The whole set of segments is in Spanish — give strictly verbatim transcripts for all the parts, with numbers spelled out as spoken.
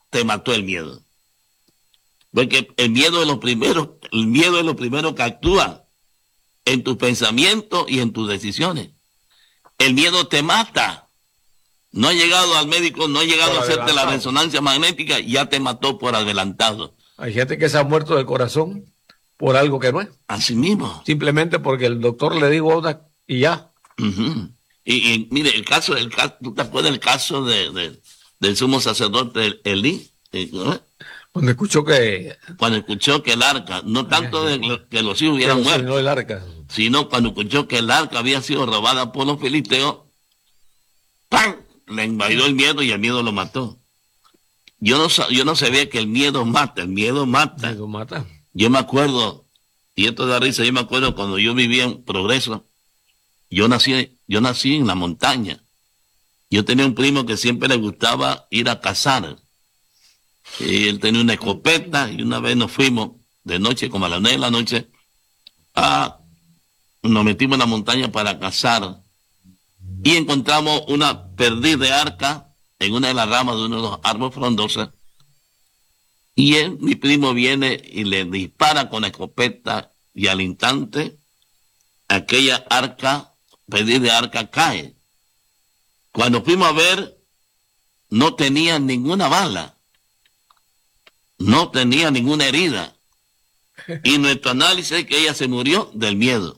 te mató el miedo. Porque el miedo es lo primero, el miedo es lo primero que actúa en tus pensamientos y en tus decisiones. El miedo te mata. No ha llegado al médico, no ha llegado a hacerte la resonancia magnética, ya te mató por adelantado. Hay gente que se ha muerto del corazón por algo que no es. Así mismo. Simplemente porque el doctor le dijo una y ya. Uh-huh. y, y mire, el caso, el caso, ¿tú te acuerdas del caso de, de, del sumo sacerdote Elí? ¿No? Cuando escuchó que... Cuando escuchó que el arca, no tanto de que los hijos hubieran muerto, no el arca. sino cuando escuchó que el arca había sido robada por los filisteos, ¡pam!, le invadió el miedo y el miedo lo mató. Yo no, yo no sabía que el miedo mata, el miedo mata. El miedo mata. Yo me acuerdo, y esto da risa, yo me acuerdo cuando yo vivía en Progreso, yo nací, yo nací en la montaña. Yo tenía un primo que siempre le gustaba ir a cazar. Y él tenía una escopeta y una vez nos fuimos de noche, como a las nueve de la noche, a, nos metimos en la montaña para cazar y encontramos una perdiz de arca en una de las ramas de uno de los árboles frondosos. Y él, mi primo, viene y le dispara con la escopeta y al instante aquella arca, perdiz de arca, cae. Cuando fuimos a ver, no tenía ninguna bala. No tenía ninguna herida. Y nuestro análisis es que ella se murió del miedo,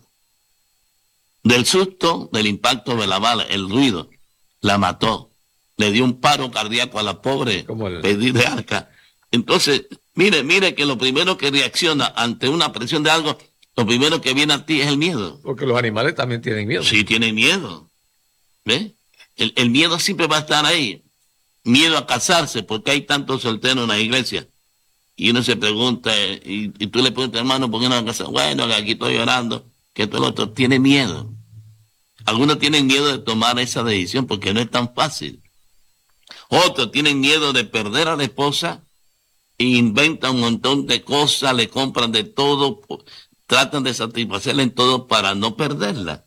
del susto, del impacto de la bala, el ruido, la mató. Le dio un paro cardíaco a la pobre perdiz de arca. Entonces, mire, mire que lo primero que reacciona ante una presión de algo, lo primero que viene a ti es el miedo. Porque los animales también tienen miedo. Sí, tienen miedo. ¿Ves? El, el miedo siempre va a estar ahí. Miedo a casarse, porque hay tantos solteros en la iglesia. Y uno se pregunta, y, y tú le preguntas, hermano, ¿por qué no va a casar? Bueno, que aquí estoy llorando, que todo el otro tiene miedo. Algunos tienen miedo de tomar esa decisión porque no es tan fácil. Otros tienen miedo de perder a la esposa e inventan un montón de cosas, le compran de todo, tratan de satisfacerla en todo para no perderla.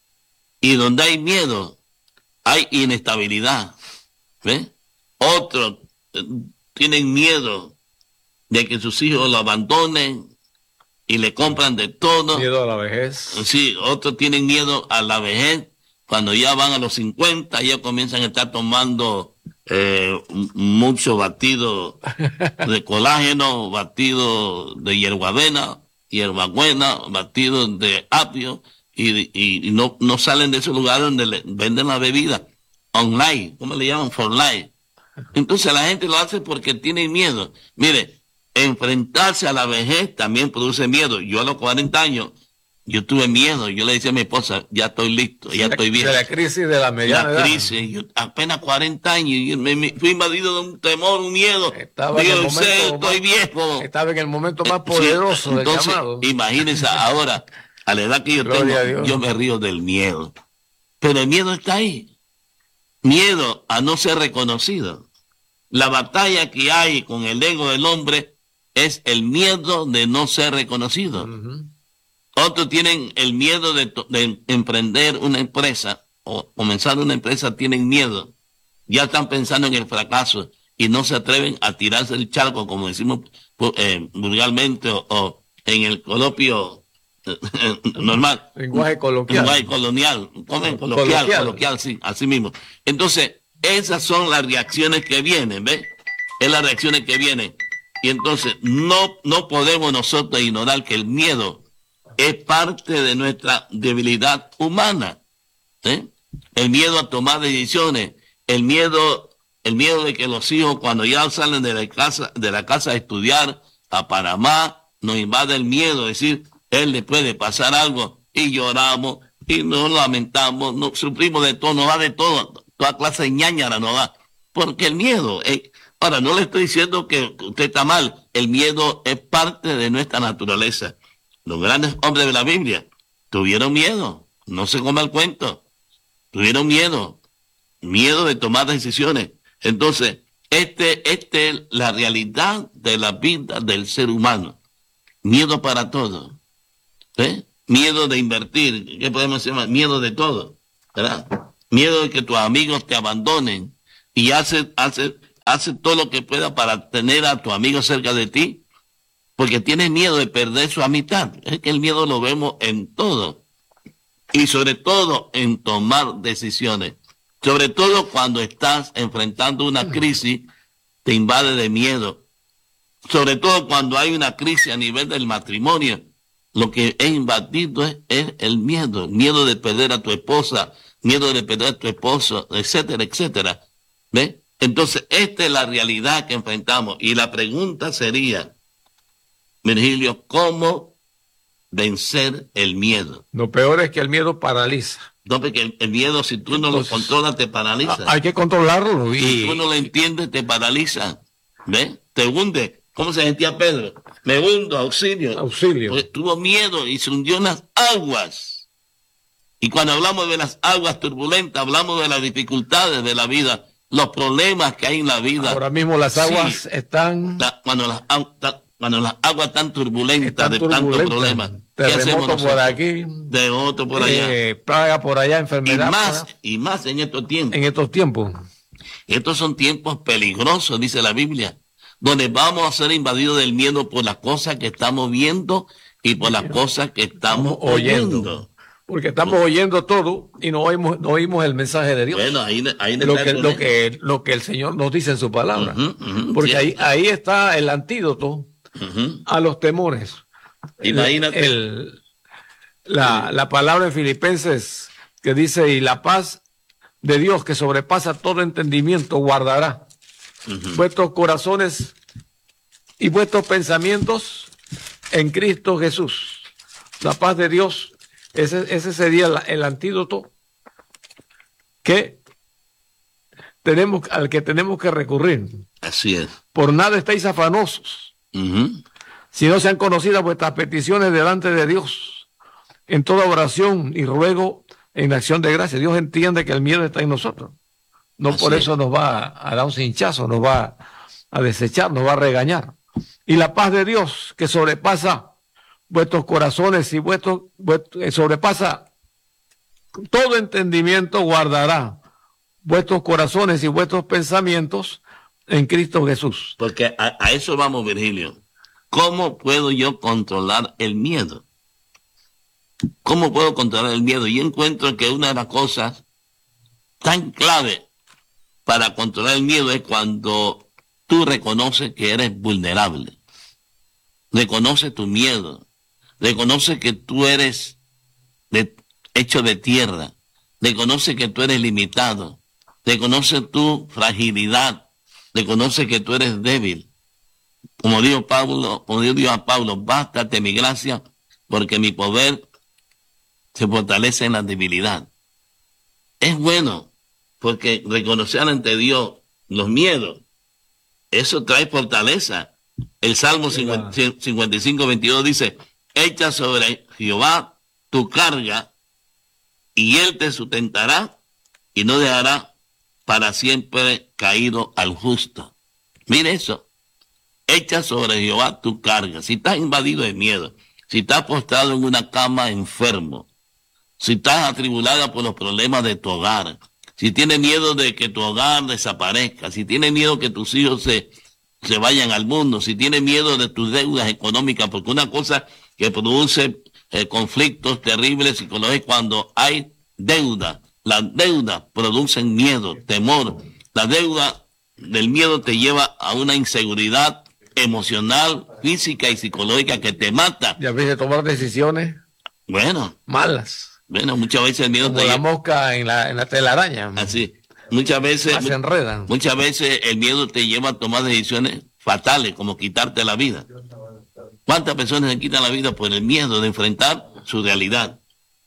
Y donde hay miedo, hay inestabilidad. ¿Ves? Otros eh, tienen miedo de que sus hijos lo abandonen y le compran de todo. Miedo a la vejez. Sí, otros tienen miedo a la vejez. Cuando ya van a los cincuenta, ya comienzan a estar tomando eh, mucho batido de colágeno, batido de hierbabuena, hierbabuena, batido de apio, y, y, y no, no salen de esos lugares donde le venden la bebida online, ¿cómo le llaman? For life. Entonces la gente lo hace porque tiene miedo. Mire, enfrentarse a la vejez también produce miedo. Yo a los cuarenta años, yo tuve miedo. Yo le decía a mi esposa, ya estoy listo, ya estoy viejo. De la crisis de la mediana La edad. crisis, yo apenas cuarenta años, y me, me fui invadido de un temor, un miedo. Estaba en el momento sé, estoy más, viejo. Estaba en el momento más poderoso sí, del entonces, llamado. Imagínense ahora, a la edad que yo Gloria tengo, yo me río del miedo. Pero el miedo está ahí. Miedo a no ser reconocido. La batalla que hay con el ego del hombre es el miedo de no ser reconocido. Uh-huh. Otros tienen el miedo de, de emprender una empresa o comenzar una empresa, tienen miedo. Ya están pensando en el fracaso y no se atreven a tirarse el charco, como decimos eh, vulgarmente, o, o en el coloquio eh, normal. Lenguaje coloquial. Lenguaje colonial. Coloquial, coloquial, coloquial, sí, así mismo. Entonces, esas son las reacciones que vienen, ¿ves? Es las reacciones que vienen. Y entonces, no, no podemos nosotros ignorar que el miedo es parte de nuestra debilidad humana. ¿Eh? El miedo a tomar decisiones, el miedo, el miedo de que los hijos cuando ya salen de la casa, de la casa a estudiar a Panamá, nos invade el miedo, es decir, él le puede pasar algo y lloramos y nos lamentamos, nos sufrimos de todo, nos da de todo, toda clase de ñañara nos da, porque el miedo, eh, ahora no le estoy diciendo que usted está mal, el miedo es parte de nuestra naturaleza. Los grandes hombres de la Biblia tuvieron miedo, no se coma el cuento, tuvieron miedo, miedo de tomar decisiones. Entonces, este, este es la realidad de la vida del ser humano. Miedo para todo. ¿Eh? Miedo de invertir, ¿qué podemos decir? Miedo de todo, ¿verdad? Miedo de que tus amigos te abandonen y hace, hace, hace todo lo que pueda para tener a tu amigo cerca de ti, porque tienes miedo de perder su amistad. Es que el miedo lo vemos en todo, y sobre todo en tomar decisiones. Sobre todo cuando estás enfrentando una crisis, te invade de miedo. Sobre todo cuando hay una crisis a nivel del matrimonio, lo que es invadido es, es el miedo. Miedo de perder a tu esposa, miedo de perder a tu esposo, etcétera, etcétera. ¿Ves? Entonces, esta es la realidad que enfrentamos. Y la pregunta sería, Virgilio, ¿cómo vencer el miedo? Lo peor es que el miedo paraliza. No, porque el, el miedo, si tú no Entonces, lo controlas, te paraliza. Hay que controlarlo. Y... Si tú no lo entiendes, te paraliza. ¿Ves? Te hunde. ¿Cómo se sentía Pedro? Me hundo, auxilio. Auxilio. Porque tuvo miedo y se hundió en las aguas. Y cuando hablamos de las aguas turbulentas, hablamos de las dificultades de la vida, los problemas que hay en la vida. Ahora mismo las aguas sí, están... La, cuando, las, ta, cuando las aguas están turbulentas, están de tantos problemas. Terremoto por aquí, terremoto por allá, eh, plaga por allá, enfermedad. Y más, y más en estos tiempos. En estos tiempos. Estos son tiempos peligrosos, dice la Biblia, donde vamos a ser invadidos del miedo por las cosas que estamos viendo y por las cosas que estamos oyendo. oyendo. Porque estamos oyendo todo y no oímos, no oímos el mensaje de Dios. Bueno, ahí, ahí lo, que, lo, que, lo que el Señor nos dice en su palabra. Uh-huh, uh-huh, porque ahí, ahí está el antídoto uh-huh. a los temores. Imagínate. El, el, la, la palabra en Filipenses que dice, y la paz de Dios que sobrepasa todo entendimiento guardará uh-huh. vuestros corazones y vuestros pensamientos en Cristo Jesús. La paz de Dios, ese, ese sería el, el antídoto que tenemos, al que tenemos que recurrir. Así es. Por nada estáis afanosos. Uh-huh. Si no sean conocidas vuestras peticiones delante de Dios, en toda oración y ruego en acción de gracia. Dios entiende que el miedo está en nosotros. No Así por eso es. Nos va a dar un cinchazo, nos va a desechar, nos va a regañar. Y la paz de Dios que sobrepasa vuestros corazones y vuestros, vuestro, sobrepasa todo entendimiento, guardará vuestros corazones y vuestros pensamientos en Cristo Jesús. Porque a, a eso vamos, Virgilio. ¿Cómo puedo yo controlar el miedo? ¿Cómo puedo controlar el miedo? Y encuentro que una de las cosas tan clave para controlar el miedo es cuando tú reconoces que eres vulnerable. Reconoce tu miedo. Reconoce que tú eres de, hecho de tierra. Reconoce que tú eres limitado. Reconoce tu fragilidad. Reconoce que tú eres débil. Como dijo Pablo, como dijo a Pablo, bástate mi gracia, porque mi poder se fortalece en la debilidad. Es bueno, porque reconocer ante Dios los miedos, eso trae fortaleza. El Salmo cincuenta y cinco, veintidós dice, echa sobre Jehová tu carga, y él te sustentará, y no dejará para siempre caído al justo. Mire eso. Echa sobre Jehová tu carga. Si estás invadido de miedo, si estás postrado en una cama enfermo, si estás atribulada por los problemas de tu hogar, si tienes miedo de que tu hogar desaparezca, si tienes miedo que tus hijos se, se vayan al mundo, si tienes miedo de tus deudas económicas, porque una cosa que produce eh, conflictos terribles psicológicos cuando hay deuda. Las deudas producen miedo, temor. La deuda del miedo te lleva a una inseguridad emocional, física y psicológica que te mata. Y a veces tomar decisiones bueno malas. Bueno, muchas veces el miedo como te la lleva... mosca en la, en la telaraña. Así. Muchas veces se enredan. Muchas veces el miedo te lleva a tomar decisiones fatales, como quitarte la vida. ¿Cuántas personas se quitan la vida por el miedo de enfrentar su realidad?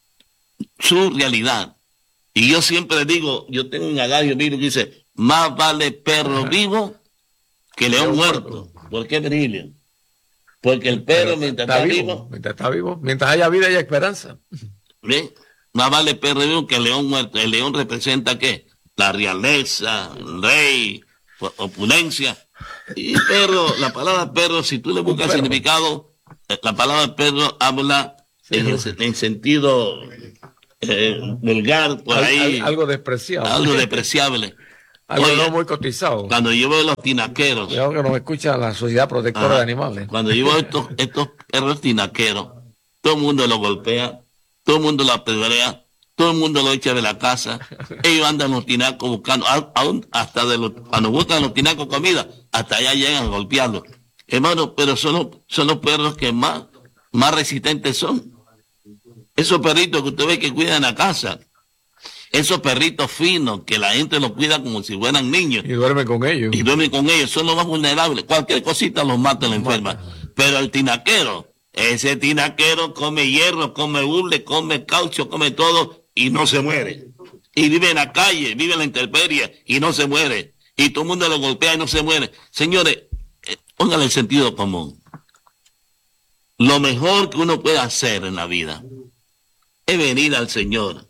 Su realidad. Y yo siempre digo, yo tengo un adagio bíblico que dice, más vale perro vivo que león muerto. ¿Por qué, Virgilio? Porque el perro, mientras está, está vivo, vivo, mientras está vivo, mientras haya vida, hay esperanza. ¿Ven? Más vale perro vivo que el león muerto. El león representa ¿qué? La realeza, el rey, opulencia. Y perro, la palabra perro, si tú le buscas significado, la palabra perro habla sí, en, sí. en sentido eh, vulgar, por Al, ahí. Algo despreciable. Algo despreciable. Algo Oye, no muy cotizado. Cuando yo veo los tinaqueros, Cuidado que nos escucha la Sociedad Protectora ajá, de Animales. cuando yo veo estos, estos perros tinaqueros, todo el mundo los golpea, todo el mundo los apedrea, todo el mundo lo echa de la casa. Ellos andan los tinacos buscando, a- aún hasta de los, cuando buscan los tinacos comida, hasta allá llegan a golpearlos. Hermano, pero son los, son los perros que más, más resistentes son. Esos perritos que usted ve que cuidan la casa, esos perritos finos que la gente los cuida como si fueran niños Y duerme con ellos. y duermen con ellos, son los más vulnerables. Cualquier cosita los mata, los enferma. Pero el tinaquero, ese tinaquero come hierro, come hule, come caucho, come todo y no se muere. Y vive en la calle, vive en la intemperie y no se muere. Y todo el mundo lo golpea y no se muere. Señores, eh, póngale el sentido común. Lo mejor que uno puede hacer en la vida es venir al Señor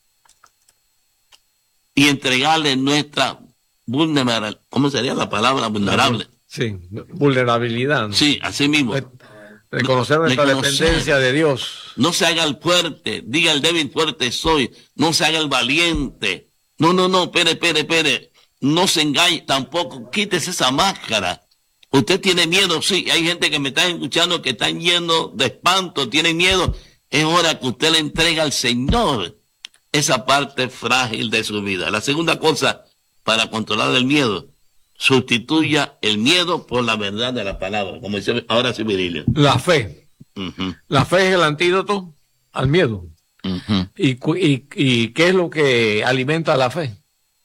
y entregarle nuestra vulnerabilidad. ¿Cómo sería la palabra vulnerable? Sí, vulnerabilidad. ¿no? Sí, así mismo. Re- Reconocer nuestra Reconocer. dependencia de Dios. No se haga el fuerte, diga el débil fuerte soy, no se haga el valiente. No, no, no, espere, espere, espere. No se engañe, tampoco quítese esa máscara. Usted tiene miedo, sí, hay gente que me está escuchando que están llenos de espanto, tienen miedo. Es hora que usted le entregue al Señor esa parte frágil de su vida. La segunda cosa, para controlar el miedo, sustituya el miedo por la verdad de la palabra, como dice ahora sí Virilio. La fe. Uh-huh, La fe es el antídoto al miedo. uh-huh. ¿Y, cu- y, y qué es lo que alimenta la fe?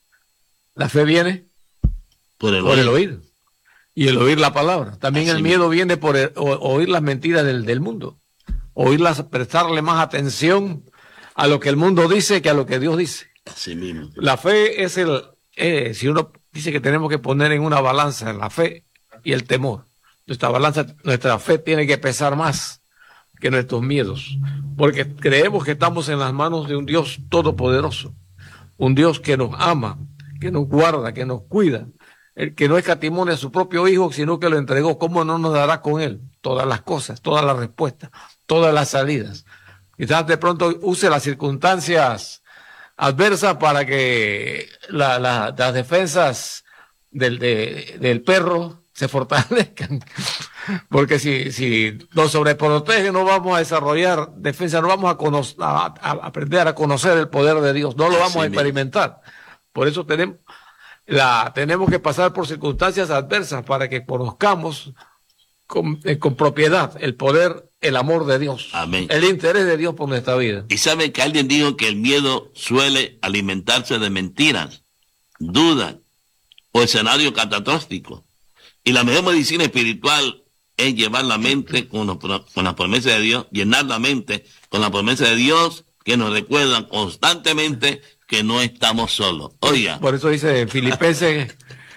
La fe viene Por el, por el oído. oír. Y el oír la palabra. También Así el mismo. miedo viene por el- o- oír las mentiras del, del mundo. Oírlas, prestarle más atención a lo que el mundo dice que a lo que Dios dice. Así mismo. La fe es el, eh, si uno dice que tenemos que poner en una balanza la fe y el temor. Nuestra balanza, nuestra fe tiene que pesar más que nuestros miedos, porque creemos que estamos en las manos de un Dios todopoderoso, un Dios que nos ama, que nos guarda, que nos cuida, el que no escatimó a su propio Hijo, sino que lo entregó. ¿Cómo no nos dará con él todas las cosas, todas las respuestas, todas las salidas? Quizás de pronto use las circunstancias adversas para que la- la- las defensas del, de- del perro se fortalezcan. Porque si, si nos sobreprotege, no vamos a desarrollar defensa, no vamos a, cono- a- a aprender a conocer el poder de Dios, no lo vamos Así a mismo. experimentar. Por eso tenemos, la, tenemos que pasar por circunstancias adversas para que conozcamos con, eh, con propiedad el poder, el amor de Dios, Amén. el interés de Dios por nuestra vida. Y sabe que alguien dijo que el miedo suele alimentarse de mentiras, dudas o escenarios catastróficos. Y la mejor medicina espiritual es llevar la mente con, los pro- con la promesa de Dios, llenar la mente con la promesa de Dios que nos recuerdan constantemente que no estamos solos. Oiga, Por eso dice Filipenses,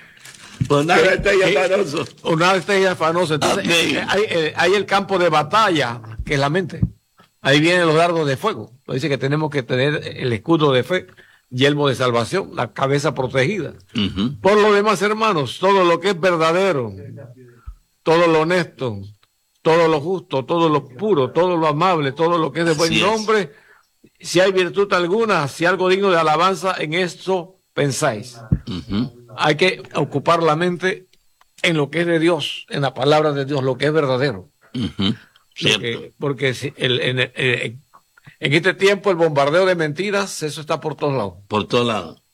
pues nada, está ya que- afanoso. una estrella afanosa. Entonces, Amén. eh, hay, eh, hay el campo de batalla, que es la mente. Ahí vienen los dardos de fuego. Lo dice que tenemos que tener el escudo de fe, yelmo de salvación, la cabeza protegida. Ujú. Por lo demás, hermanos, todo lo que es verdadero, todo lo honesto, todo lo justo, todo lo puro, todo lo amable, todo lo que es de buen Así es. nombre, si hay virtud alguna, si algo digno de alabanza, en esto pensáis. Ujú. Hay que ocupar la mente en lo que es de Dios, en la palabra de Dios, lo que es verdadero. Ujú. Cierto. Porque, porque si el- en, en- en este tiempo el bombardeo de mentiras, eso está por todos lados. Por todos lados.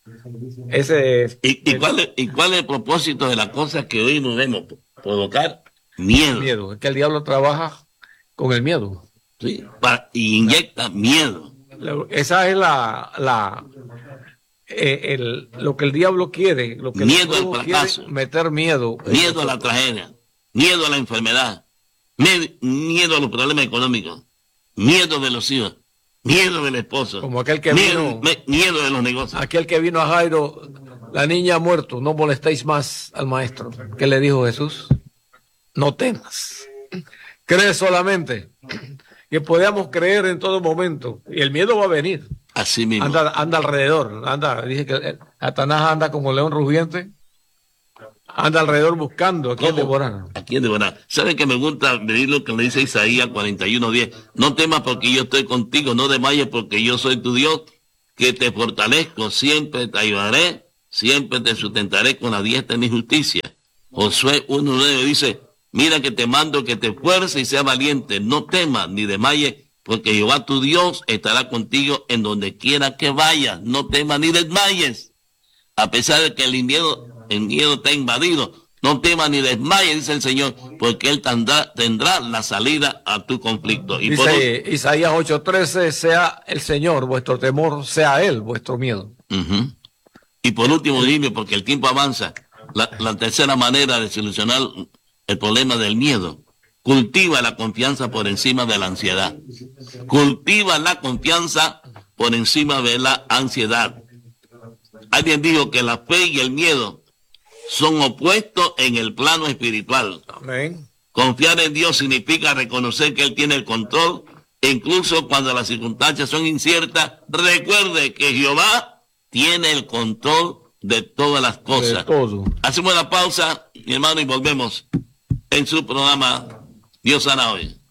Ese es ¿Y, y, cuál es, ¿Y cuál es el propósito de las cosas que hoy nos vemos? Provocar miedo. miedo. Es que el diablo trabaja con el miedo. ¿Sí? Para- y inyecta miedo. La- Esa es la, la eh, el, lo que el diablo quiere, lo que el Miedo al diablo fracaso. quiere, meter miedo. en Miedo a la nosotros. tragedia. Miedo a la enfermedad. me- Miedo a los problemas económicos. Miedo de los hijos. Miedo del esposo. Como aquel que miedo, vino- me- miedo de los negocios. Aquel que vino a Jairo, la niña ha muerto, no molestéis más al maestro. ¿Qué le dijo Jesús? No temas. Cree solamente. Que podamos creer en todo momento. Y el miedo va a venir. Así mismo. Anda, anda alrededor. Anda, dice que eh, Satanás anda como león rugiente. Anda alrededor buscando a quien ¿Cómo? devorar. ¿A quién devorar? ¿Sabe que me gusta medir lo que le dice Isaías cuarenta y uno diez? No temas porque yo estoy contigo, no desmayes porque yo soy tu Dios, que te fortalezco, siempre te ayudaré, siempre te sustentaré con la diestra de mi justicia. Josué uno nueve dice, mira que te mando que te esfuerces y sea valiente, no temas ni desmayes, porque Jehová tu Dios estará contigo en donde quiera que vayas, no temas ni desmayes. A pesar de que el miedo, el miedo te ha invadido, no temas ni desmayes, dice el Señor, porque Él tendrá, tendrá la salida a tu conflicto. Y dice por... Isaías ocho trece, sea el Señor vuestro temor, sea Él vuestro miedo. Uh-huh. Y por último, dime, porque el tiempo avanza, la, la tercera manera de solucionar el problema del miedo, cultiva la confianza por encima de la ansiedad. Cultiva la confianza por encima de la ansiedad. Alguien dijo que la fe y el miedo son opuestos en el plano espiritual. Amén. Confiar en Dios significa reconocer que Él tiene el control, e incluso cuando las circunstancias son inciertas, recuerde que Jehová tiene el control de todas las cosas. De todo. Hacemos la pausa, mi hermano, y volvemos en su programa Dios sana hoy.